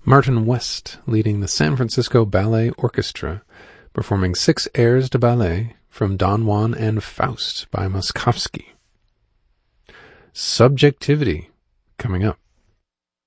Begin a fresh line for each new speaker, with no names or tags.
Martin West leading the San Francisco Ballet Orchestra, performing 6 airs de ballet from Don Juan and Faust by Moszkowski. Subjectivity, coming up.